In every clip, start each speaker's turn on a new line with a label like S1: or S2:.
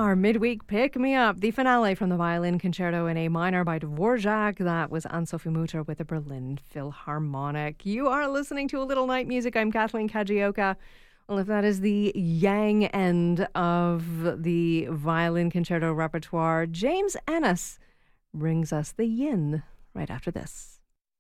S1: our midweek pick-me-up, the finale from the Violin Concerto in A minor by Dvorak. That was Anne-Sophie Mutter with the Berlin Philharmonic. You are listening to A Little Night Music. I'm Kathleen Kajioka. Well, if that is the yang end of the Violin Concerto repertoire, James Ennis brings us the yin right after this.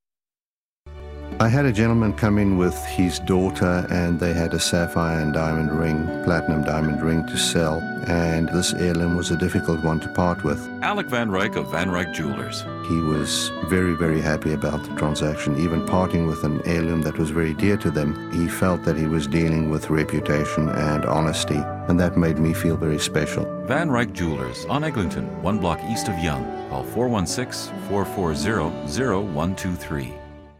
S2: I had a gentleman come in with his daughter, and they had a sapphire and diamond ring, platinum diamond ring to sell, and this heirloom was a difficult one to part with.
S3: Alec Van Ryk of Van Ryk Jewelers.
S2: He was very, very happy about the transaction, even parting with an heirloom that was very dear to them. He felt that he was dealing with reputation and honesty, and that made me feel very special.
S3: Van Ryk Jewelers on Eglinton, 1 block east of Yonge. Call 416-440-0123.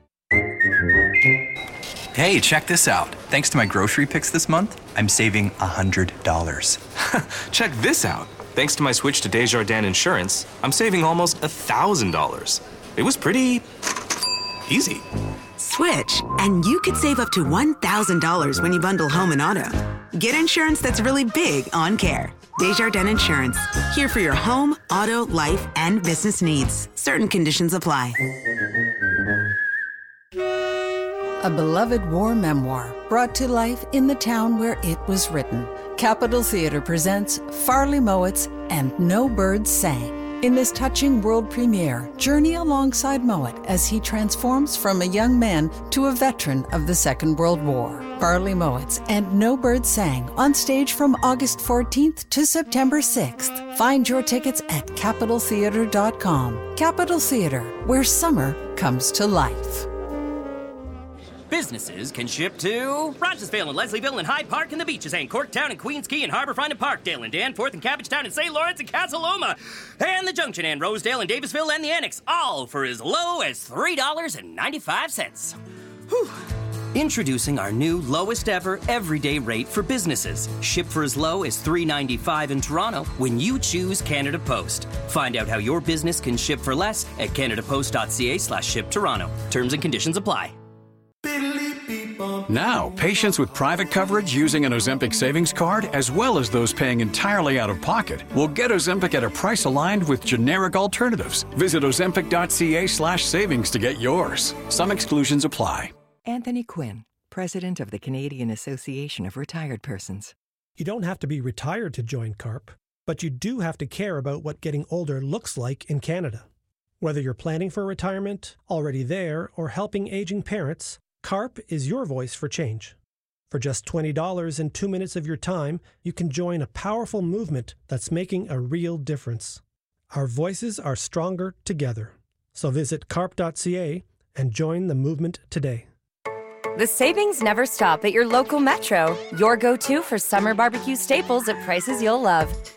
S4: Hey, check this out. Thanks to my grocery picks this month, I'm saving $100.
S5: Check this out. Thanks to my switch to Desjardins Insurance, I'm saving almost $1,000. It was pretty easy.
S6: Switch, and you could save up to $1,000 when you bundle home and auto. Get insurance that's really big on care. Desjardins Insurance. Here for your home, auto, life, and business needs. Certain conditions apply.
S7: A beloved war memoir brought to life in the town where it was written. Capitol Theatre presents Farley Mowat's And No Birds Sang. In this touching world premiere, journey alongside Mowat as he transforms from a young man to a veteran of the Second World War. Farley Mowat's And No Birds Sang on stage from August 14th to September 6th. Find your tickets at CapitolTheatre.com. Capitol Theatre, where summer comes to life.
S8: Businesses can ship to Rochesville and Leslieville and Hyde Park and the Beaches and Corktown and Queens Quay and Harbourfront and Parkdale and Danforth and Cabbagetown and St. Lawrence and Casa Loma and the Junction and Rosedale and Davisville and the Annex, all for as low as $3.95. Whew. Introducing our new lowest ever everyday rate for businesses. Ship for as low as $3.95 in Toronto when you choose Canada Post. Find out how your business can ship for less at canadapost.ca/shiptoronto. Terms and conditions apply.
S9: Now, patients with private coverage using an Ozempic savings card, as well as those paying entirely out of pocket, will get Ozempic at a price aligned with generic alternatives. Visit ozempic.ca/savings to get yours. Some exclusions apply.
S10: Anthony Quinn, President of the Canadian Association of Retired Persons.
S11: You don't have to be retired to join CARP, but you do have to care about what getting older looks like in Canada. Whether you're planning for retirement, already there, or helping aging parents, CARP is your voice for change. For just $20 and 2 minutes of your time, you can join a powerful movement that's making a real difference. Our voices are stronger together. So visit carp.ca and join the movement today.
S12: The savings never stop at your local Metro. Your go-to for summer barbecue staples at prices you'll love.